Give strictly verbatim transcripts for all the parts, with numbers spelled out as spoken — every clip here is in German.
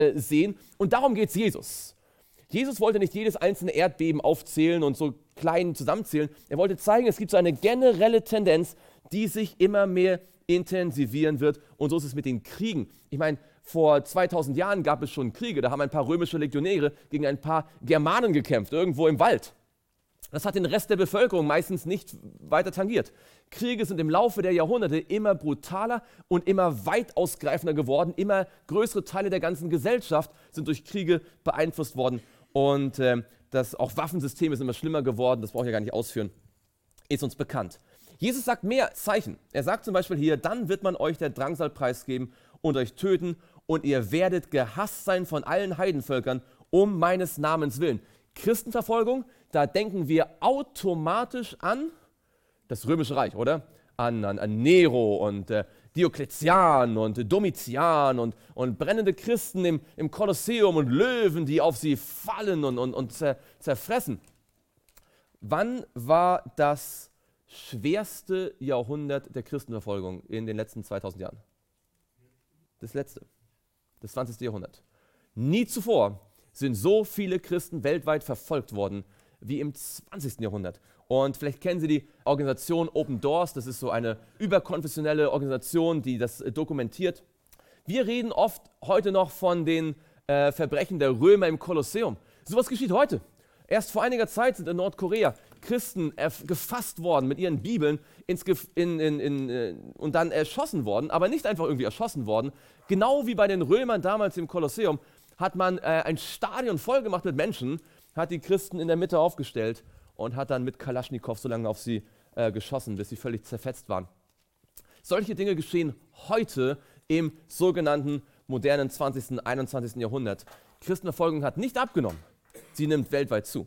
äh, sehen. Und darum geht es Jesus. Jesus wollte nicht jedes einzelne Erdbeben aufzählen und so klein zusammenzählen. Er wollte zeigen, es gibt so eine generelle Tendenz, die sich immer mehr intensivieren wird. Und so ist es mit den Kriegen. Ich meine, vor zweitausend Jahren gab es schon Kriege. Da haben ein paar römische Legionäre gegen ein paar Germanen gekämpft, irgendwo im Wald. Das hat den Rest der Bevölkerung meistens nicht weiter tangiert. Kriege sind im Laufe der Jahrhunderte immer brutaler und immer weit ausgreifender geworden. Immer größere Teile der ganzen Gesellschaft sind durch Kriege beeinflusst worden. Und äh, das, auch Waffensysteme sind immer schlimmer geworden. Das brauche ich ja gar nicht ausführen. Ist uns bekannt. Jesus sagt mehr Zeichen. Er sagt zum Beispiel hier, dann wird man euch der Drangsal preisgeben und euch töten und ihr werdet gehasst sein von allen Heidenvölkern um meines Namens willen. Christenverfolgung, da denken wir automatisch an das Römische Reich, oder? An, an, an Nero und äh, Diokletian und äh, Domitian und, und brennende Christen im, im Kolosseum und Löwen, die auf sie fallen und, und, und zer, zerfressen. Wann war das schwerste Jahrhundert der Christenverfolgung in den letzten zweitausend Jahren? Das letzte, das zwanzigste Jahrhundert. Nie zuvor sind so viele Christen weltweit verfolgt worden wie im zwanzigsten Jahrhundert. Und vielleicht kennen Sie die Organisation Open Doors, das ist so eine überkonfessionelle Organisation, die das äh, dokumentiert. Wir reden oft heute noch von den äh, Verbrechen der Römer im Kolosseum. Sowas geschieht heute. Erst vor einiger Zeit sind in Nordkorea Christen gefasst worden mit ihren Bibeln ins Gef- in, in, in, äh, und dann erschossen worden, aber nicht einfach irgendwie erschossen worden. Genau wie bei den Römern damals im Kolosseum hat man äh, ein Stadion voll gemacht mit Menschen, hat die Christen in der Mitte aufgestellt und hat dann mit Kalaschnikow so lange auf sie äh, geschossen, bis sie völlig zerfetzt waren. Solche Dinge geschehen heute im sogenannten modernen zwanzigsten, einundzwanzigsten Jahrhundert. Christenverfolgung hat nicht abgenommen, sie nimmt weltweit zu.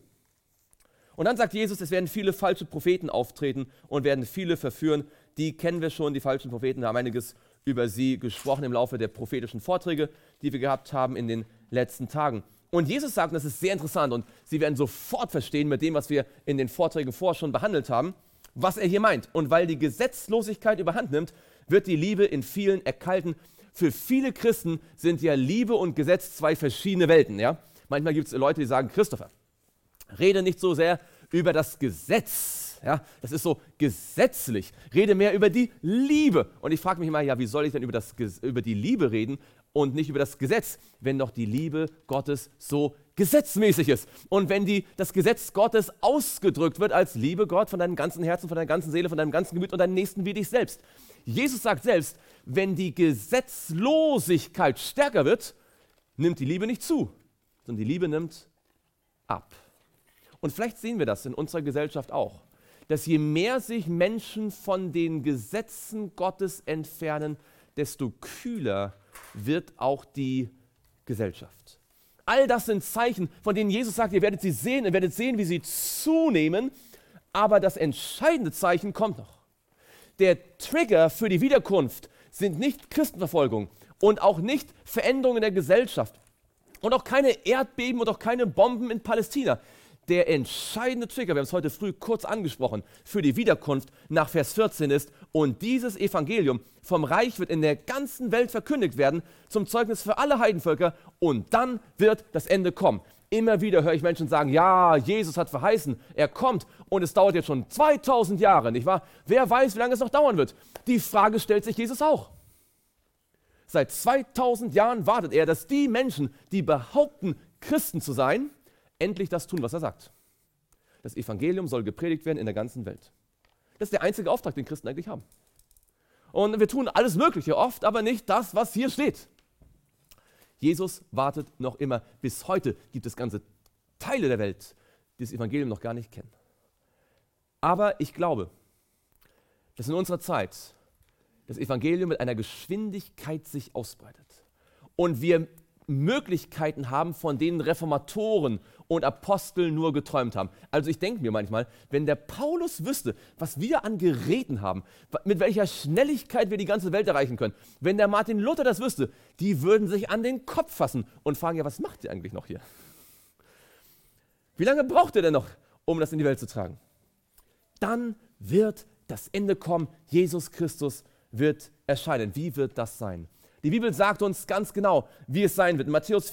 Und dann sagt Jesus, es werden viele falsche Propheten auftreten und werden viele verführen. Die kennen wir schon, die falschen Propheten. Wir haben einiges über sie gesprochen im Laufe der prophetischen Vorträge, die wir gehabt haben in den letzten Tagen. Und Jesus sagt, und das ist sehr interessant, und Sie werden sofort verstehen mit dem, was wir in den Vorträgen vorher schon behandelt haben, was er hier meint. Und weil die Gesetzlosigkeit überhand nimmt, wird die Liebe in vielen erkalten. Für viele Christen sind ja Liebe und Gesetz zwei verschiedene Welten. Ja? Manchmal gibt es Leute, die sagen, Christopher, rede nicht so sehr über das Gesetz. Ja, das ist so gesetzlich. Rede mehr über die Liebe. Und ich frage mich immer, ja, wie soll ich denn über, das, über die Liebe reden und nicht über das Gesetz, wenn doch die Liebe Gottes so gesetzmäßig ist. Und wenn die, das Gesetz Gottes ausgedrückt wird als Liebe Gott von deinem ganzen Herzen, von deiner ganzen Seele, von deinem ganzen Gemüt und deinem Nächsten wie dich selbst. Jesus sagt selbst, wenn die Gesetzlosigkeit stärker wird, nimmt die Liebe nicht zu, sondern die Liebe nimmt ab. Und vielleicht sehen wir das in unserer Gesellschaft auch, dass je mehr sich Menschen von den Gesetzen Gottes entfernen, desto kühler wird auch die Gesellschaft. All das sind Zeichen, von denen Jesus sagt, ihr werdet sie sehen, ihr werdet sehen, wie sie zunehmen, aber das entscheidende Zeichen kommt noch. Der Trigger für die Wiederkunft sind nicht Christenverfolgung und auch nicht Veränderungen in der Gesellschaft und auch keine Erdbeben und auch keine Bomben in Palästina. Der entscheidende Trigger, wir haben es heute früh kurz angesprochen, für die Wiederkunft nach Vers vierzehn ist, und dieses Evangelium vom Reich wird in der ganzen Welt verkündigt werden, zum Zeugnis für alle Heidenvölker, und dann wird das Ende kommen. Immer wieder höre ich Menschen sagen, ja, Jesus hat verheißen, er kommt, und es dauert jetzt schon zweitausend Jahre, nicht wahr? Wer weiß, wie lange es noch dauern wird? Die Frage stellt sich Jesus auch. Seit zweitausend Jahren wartet er, dass die Menschen, die behaupten, Christen zu sein, endlich das tun, was er sagt. Das Evangelium soll gepredigt werden in der ganzen Welt. Das ist der einzige Auftrag, den Christen eigentlich haben. Und wir tun alles Mögliche oft, aber nicht das, was hier steht. Jesus wartet noch immer. Bis heute gibt es ganze Teile der Welt, die das Evangelium noch gar nicht kennen. Aber ich glaube, dass in unserer Zeit das Evangelium mit einer Geschwindigkeit sich ausbreitet und wir Möglichkeiten haben, von denen Reformatoren und Apostel nur geträumt haben. Also ich denke mir manchmal, wenn der Paulus wüsste, was wir an Geräten haben, mit welcher Schnelligkeit wir die ganze Welt erreichen können, wenn der Martin Luther das wüsste, die würden sich an den Kopf fassen und fragen, ja, was macht ihr eigentlich noch hier? Wie lange braucht ihr denn noch, um das in die Welt zu tragen? Dann wird das Ende kommen, Jesus Christus wird erscheinen. Wie wird das sein? Die Bibel sagt uns ganz genau, wie es sein wird. In Matthäus